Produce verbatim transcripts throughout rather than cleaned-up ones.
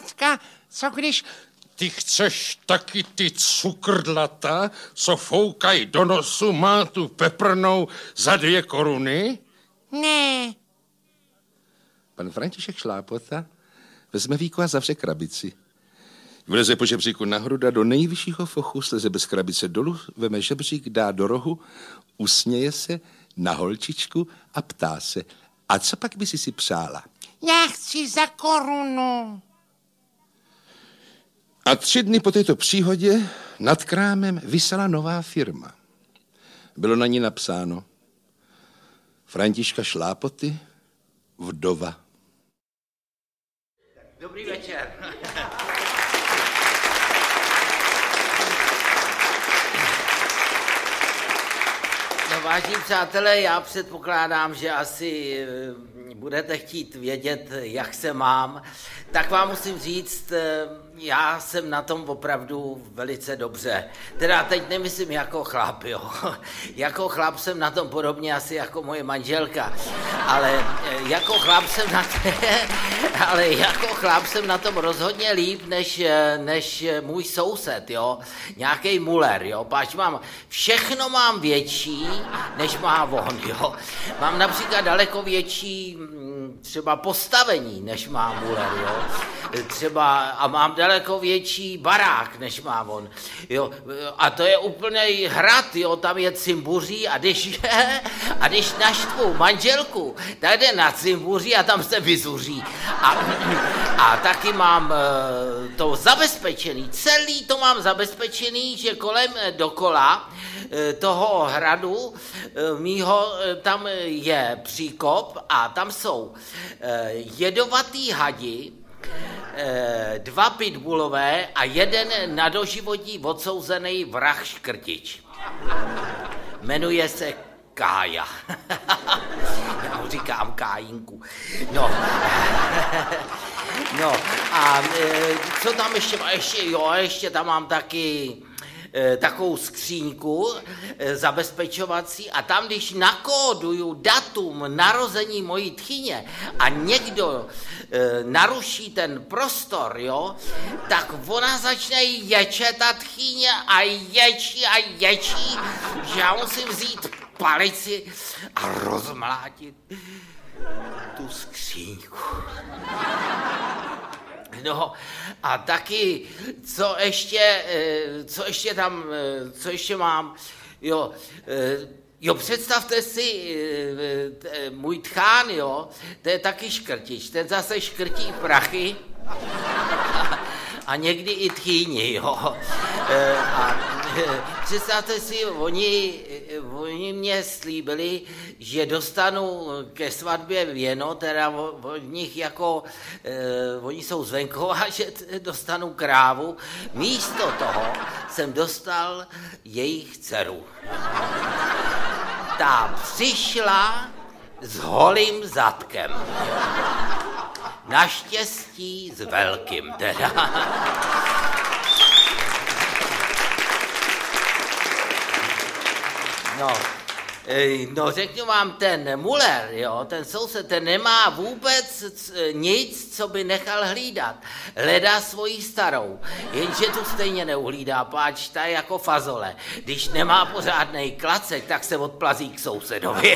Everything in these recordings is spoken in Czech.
Zkrátka, co když... Ty chceš taky ty cukrdlata, co foukají do nosu, má tu peprnou za dvě koruny? Ne. Pan František Šlápota vezme víko a zavře krabici. Vleze po žebříku nahoru, dá do nejvyššího fochu, sleze bez krabice dolů, veme žebřík, dá do rohu, usměje se na holčičku a ptá se, a co pak by si si přála? Já chci za korunu. A tři dny po této příhodě nad krámem visela nová firma. Bylo na ní napsáno Františka Šlápoty, vdova. Dobrý večer. No, vážení přátelé, já předpokládám, že asi budete chtít vědět, jak se mám. Tak vám musím říct, já jsem na tom opravdu velice dobře. Teda teď nemyslím jako chlap, jo. Jako chlap jsem na tom podobně asi jako moje manželka. Ale jako chlap jsem na tom, ale jako chlap jsem na tom rozhodně líp, než, než můj soused, jo. Nějaký muler, jo. Páč mám, všechno mám větší, než má on, jo. Mám například daleko větší třeba postavení, než má muler, jo. Třeba, a mám daleko větší barák, než má on, jo. A to je úplnej hrad, jo, tam je cimbuří a když, a když naštvu manželku, tak jde na cimbuří a tam se vyzuří. A, a taky mám to zabezpečený, celý to mám zabezpečený, že kolem dokola toho hradu mýho, tam je příkop a tam jsou jedovatý hadi, dva pitbullové a jeden na doživotí odsouzený vrah škrtič. Jmenuje se Kája. Já mu říkám Kájinku. No. No a co tam ještě má? Ještě, jo, ještě tam mám taky takovou skříňku zabezpečovací a tam, když nakóduju datum narození mojí tchyně a někdo e, naruší ten prostor, jo, tak ona začne ječet ta tchyně a ječí a ječí, že já musím vzít palici a rozmlátit tu skříňku. No a taky, co ještě, co ještě tam, co ještě mám, jo, jo, představte si, můj tchán, jo, to je taky škrtič, ten zase škrtí prachy a někdy i tchýni, jo. A představte si, oni, oni mě slíbili, že dostanu ke svatbě věno, teda od nich jako, eh, oni jsou z venkova, že dostanu krávu. Místo toho jsem dostal jejich dceru. Ta přišla s holým zadkem. Naštěstí s velkým teda. No, no řeknu vám, ten muler, jo, ten soused, ten nemá vůbec nic, co by nechal hlídat. Hledá svoji starou, jenže tu stejně neuhlídá, páč ta je jako fazole. Když nemá pořádnej klacek, tak se odplazí k sousedovi.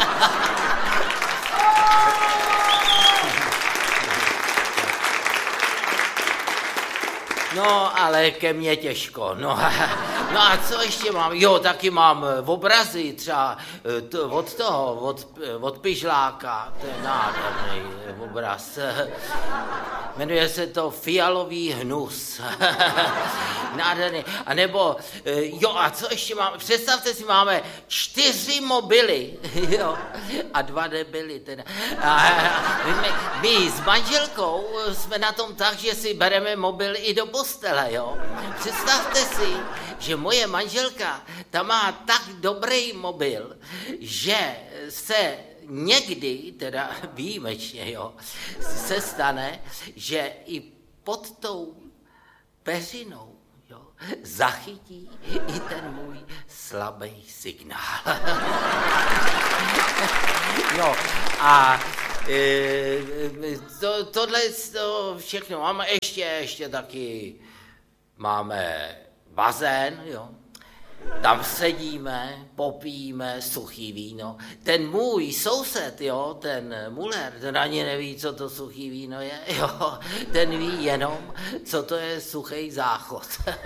No, ale ke mně těžko. No, no a co ještě mám? Jo, taky mám obrazy třeba to, od toho, od, od Pyžláka. To je nádherný obraz. Jmenuje se to Fialový hnus. Nádherný. A nebo, jo, a co ještě máme? Představte si, máme čtyři mobily, jo, a dva debily teda. A my, my s manželkou jsme na tom tak, že si bereme mobil i do postele, jo. Představte si, že moje manželka, ta má tak dobrý mobil, že se někdy, teda výjimečně, jo, se stane, že i pod tou peřinou, jo, zachytí i ten můj slabý signál. No a To, tohle to všechno máme ještě, ještě taky máme bazén, jo. Tam sedíme, popijíme suchý víno. Ten můj soused, jo, ten Muller, ten ani neví, co to suchý víno je, jo. Ten ví jenom, co to je suchý záchod.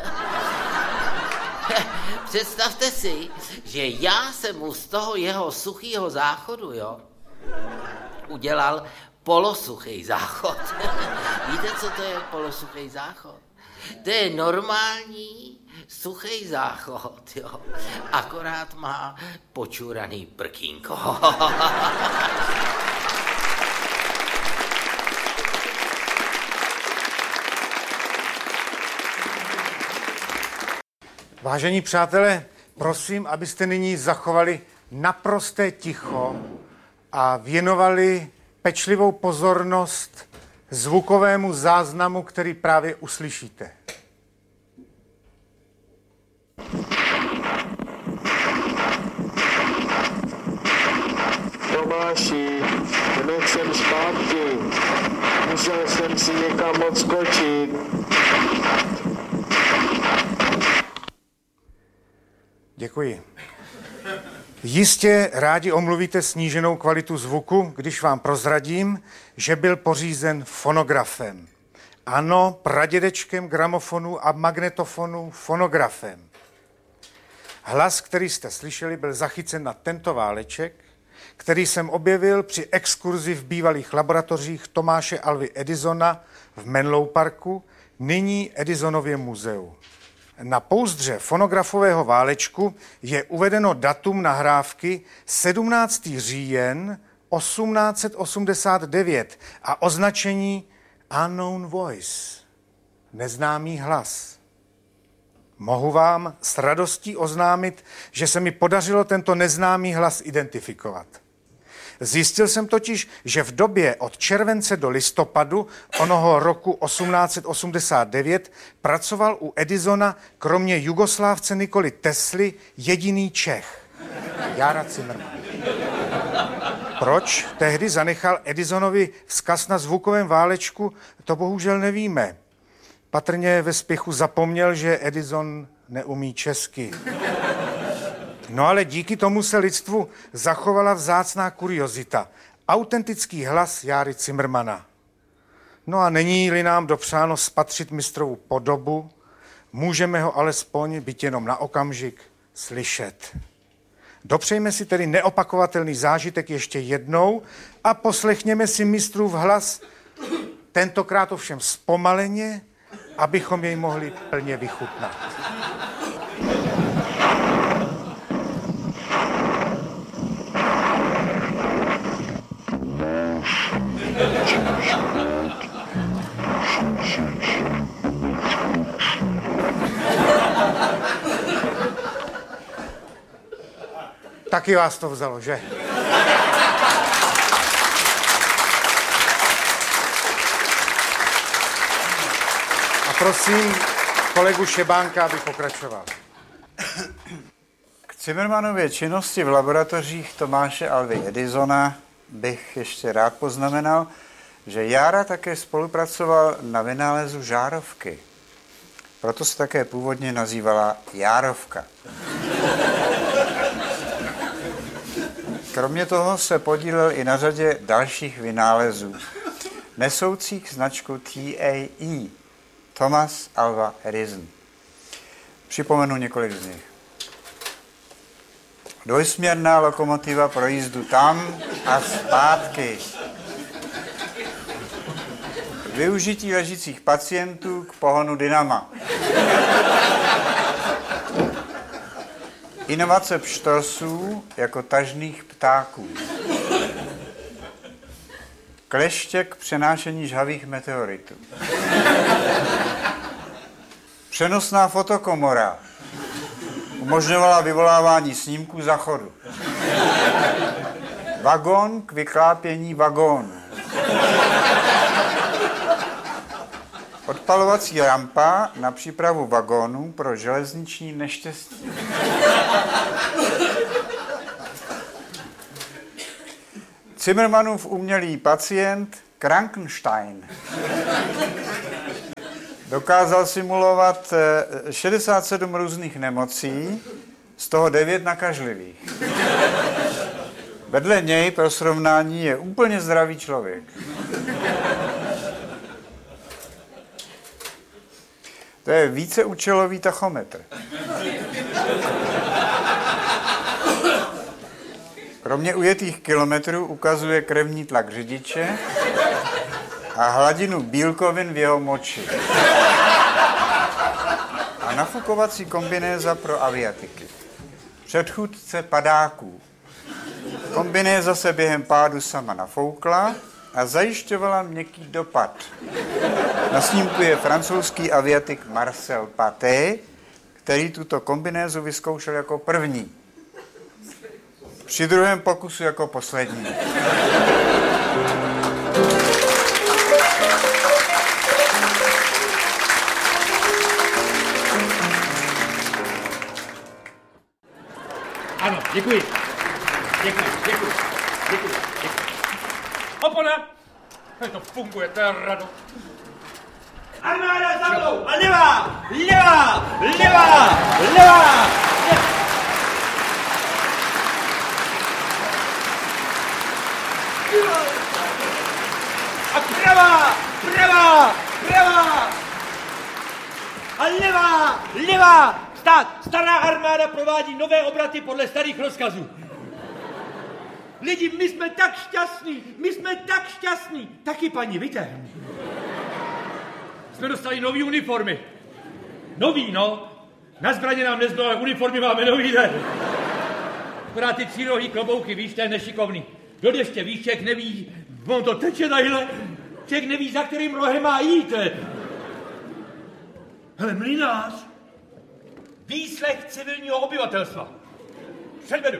Představte si, že já jsem mu z toho jeho suchýho záchodu, jo, udělal polosuchý záchod. Víte, co to je polosuchý záchod? To je normální suchý záchod, jo. Akorát má počuraný prkínko. Vážení přátelé, prosím, abyste nyní zachovali naprosté ticho a věnovali pečlivou pozornost zvukovému záznamu, který právě uslyšíte. Tomáši, hned jsem zpátky. Musel jsem si někam odskočit. Děkuji. Jistě rádi omluvíte sníženou kvalitu zvuku, když vám prozradím, že byl pořízen fonografem. Ano, pradědečkem gramofonu a magnetofonu fonografem. Hlas, který jste slyšeli, byl zachycen na tento váleček, který jsem objevil při exkurzi v bývalých laboratořích Tomáše Alvy Edisona v Menlo Parku, nyní Edisonově muzeu. Na pouzdře fonografového válečku je uvedeno datum nahrávky sedmnáctého října osmnáct set osmdesát devět a označení Unknown Voice, neznámý hlas. Mohu vám s radostí oznámit, že se mi podařilo tento neznámý hlas identifikovat. Zjistil jsem totiž, že v době od července do listopadu onoho roku osmnáct set osmdesát devět pracoval u Edisona kromě Jugoslávce Nikoli Tesly jediný Čech, Jára Cimrman. Proč tehdy zanechal Edisonovi vzkaz na zvukovém válečku, to bohužel nevíme. Patrně ve spěchu zapomněl, že Edison neumí česky. No ale díky tomu se lidstvu zachovala vzácná kuriozita. Autentický hlas Járy Cimrmana. No a není-li nám dopřáno spatřit mistrovu podobu, můžeme ho alespoň, byť jenom na okamžik, slyšet. Dopřejme si tedy neopakovatelný zážitek ještě jednou a poslechněme si mistrův hlas, tentokrát ovšem zpomaleně, abychom jej mohli plně vychutnat. Taky vás to vzalo, že? A prosím kolegu Šebánka, aby pokračoval. K Cimrmanově činnosti v laboratořích Tomáše Alvy Edisona bych ještě rád poznamenal, že Jára také spolupracoval na vynálezu žárovky. Proto se také původně nazývala Járovka. Kromě toho se podílel i na řadě dalších vynálezů, nesoucích značku T A E, Thomas Alva Edison. Připomenu několik z nich. Dvojsměrná lokomotiva pro jízdu tam a zpátky. Využití ležících pacientů k pohonu dynama. Inovace pštrosů jako tažných ptáků. Kleště k přenášení žhavých meteoritů. Přenosná fotokomora umožňovala vyvolávání snímků zachodu. Vagón k vyklápění vagónů. Odpalovací rampa na přípravu vagónů pro železniční neštěstí. Zimmermannův umělý pacient Krankenstein dokázal simulovat šedesát sedm různých nemocí, z toho devět nakažlivých. Vedle něj pro srovnání je úplně zdravý člověk. To je víceúčelový tachometr. Kromě ujetých kilometrů ukazuje krevní tlak řidiče a hladinu bílkovin v jeho moči. A nafukovací kombinéza pro aviatiky. Předchůdce padáků. Kombinéza se během pádu sama nafoukla a zajišťovala měkký dopad. Na snímku je francouzský aviatik Marcel Paté, který tuto kombinézu vyzkoušel jako první. Při druhém pokusu jako poslední. Ano, děkuji. Děkuji, děkuji, děkuji, děkuji. Opona! To funguje, to je rado. Armáda za mnou! A levá! Levá! Levá! Levá! A pravá! Pravá! Pravá! A levá! Levá! Stát! Stará armáda provádí nové obraty podle starých rozkazů. Lidi, my jsme tak šťastní, my jsme tak šťastní. Taky, paní, víte? Jsme dostali nový uniformy. Nový, no. Na zbraně nám nezbylo, ale uniformy máme nový, ne? Akorát ty třírohý klobouky, víš, to je nešikovný. Do deště, víš, člověk neví, on to teče tadyhle, člověk neví, za kterým rohem má jít. Hele, mlynář, výslech civilního obyvatelstva. Předvedu.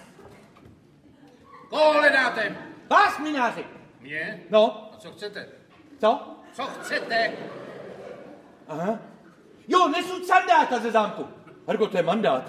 Koho hledáte? Vás, mlynáři. Mě? No. A co chcete? Co? Co chcete? Aha. Jo, nesu sandáta ze zámku. Ergo, to je mandát.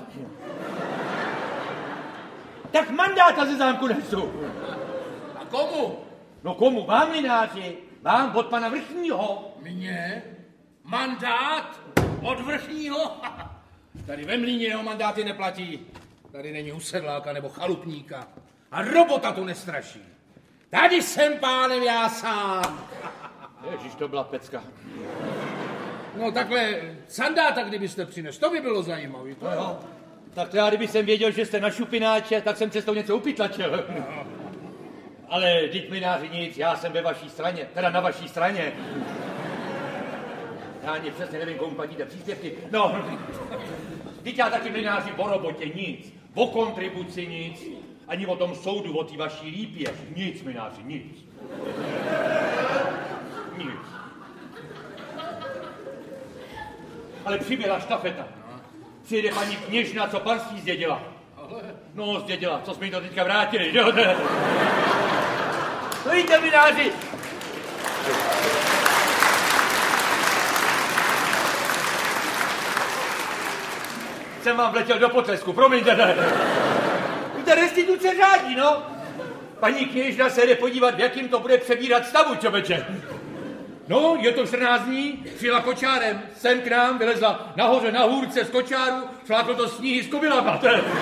Tak mandáta ze zámku nesu. A komu? No komu? Vám, mlynáři. Vám od pana vrchního. Mně? Mandát? Od vrchního? Tady ve mlýně jeho mandáty neplatí. Tady není u sedláka nebo chalupníka. A robota tu nestraší. Tady jsem pánem já sám. Ježiš, to byla pecka. No takhle sandáta, kdybyste přines, to by bylo zajímavé. To no jo. Tak já, kdyby jsem věděl, že jste na šupináče, tak jsem cestou něco upytlačil. No. Ale vždyť mlynáři nic, já jsem ve vaší straně, teda na vaší straně. Já ani přesně nevím, komu platíte příspěvky. No, vždyť já taky mlynáři o robotě nic, o kontribuci nic, ani o tom soudu, o té vaší lípě. Nic, mlynáři, nic. Nic. Ale přibyla štafeta. Přijde paní kněžna, co panství zdědila. No, zdědila, co jsme jí to teďka vrátili. No, no víte, mlynáři. Jsem vám vletěl do potlesku, promiňte. Ne. Víte, restituce řádí, no. Paní kněžna se jde podívat, v jakým to bude přebírat stavu, čověče. No, je to čtrnáct dní, přijela kočárem, sem k nám, vylezla nahoře na hůrce z kočáru, šláklo to sníhy s kobylama.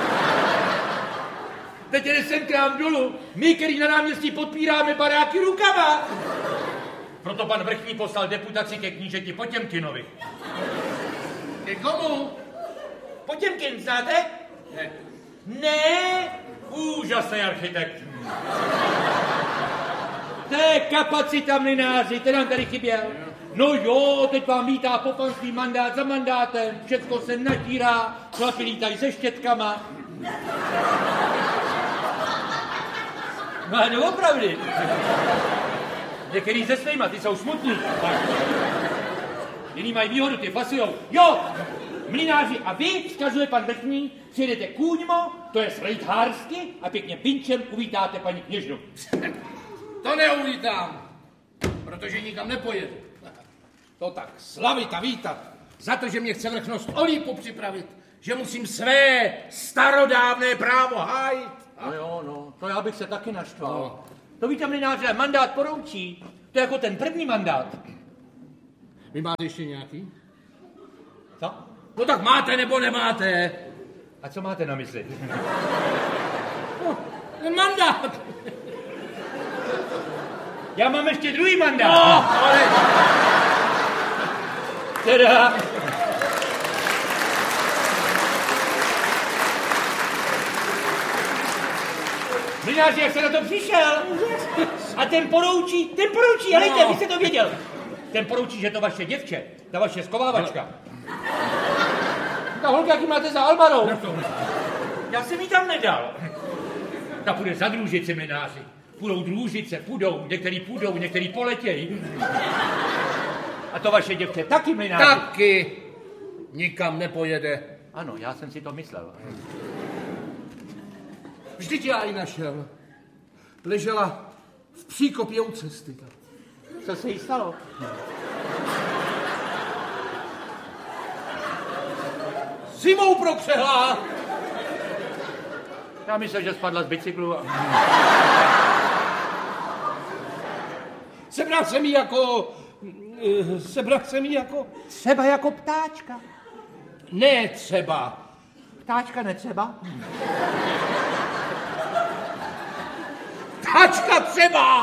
Teď jde sem k nám dolů, my, který na náměstí podpíráme baráky rukama. Proto pan vrchní poslal deputaci ke knížeti Potěmkinovi. Ke komu? Potěmkin, znáte? Ne. Ne, úžasný architekt. To je kapacita, mlynáři, ten nám tady chyběl. No jo, teď vám vítá po panství mandát za mandátem, všecko se natírá, chlapi lítají se štětkama. No ale doopravdy. Některý se svýma, ty jsou smutní. Jiný mají výhodu, ty fasujou. Jo, mlynáři, a vy, vzkazuje pan vrchní, přijedete kůňmo, to je slejthársky, a pěkně pinčem uvítáte paní kněžnu. To neuvítám, protože nikam nepojedu. To tak slavit a vítat za to, že mě chce vrchnost o lípu připravit, že musím své starodávné právo hájit. No jo, no, to já bych se taky naštval. No. To víte, mlynáře, mandát poroučí. To je jako ten první mandát. Vy máte ještě nějaký? Co? No tak máte nebo nemáte? A co máte na mysli? No, ten mandát. Já mám ještě druhý mandát. No, ale... Teda... Mlynáři, jak se na to přišel? A ten poroučí, ten poroučí, helejte, vy jste to věděl. Ten poroučí, že to vaše děvče, ta vaše skovávačka. Ta holka, jaký máte za Almarou? Já jsem jí tam nedal. Ta půjde za družici, mlynáři. Půjdou družice, půjdou, některý půjdou, některý poletějí. A to vaše děvče taky, mlynáři. Taky nikam nepojede. Ano, já jsem si to myslel. Vždyť já ji našel. Ležela v příkopě u cesty. Co se jí stalo? Zimou prokřehlá. Já myslel, že spadla z bicyklu. A... Sebral jsem jí jako... Sebral jsem jí jako... Třeba jako ptáčka. Ne třeba. Ptáčka netřeba? Ptáčka třeba!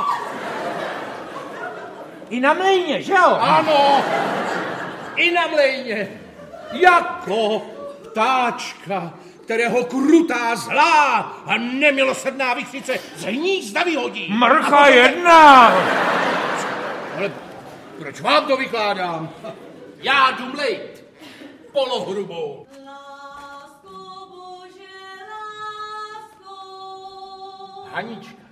I na mlejně, že jo? Ano, i na mlejně. Jako ptáčka, kterého krutá, zlá a nemilosrdná vichřice z hnízda vyhodí. Mrcha jedna! Ale proč vám to vykládám? Já jdu mlejt polohrubou. Hanička.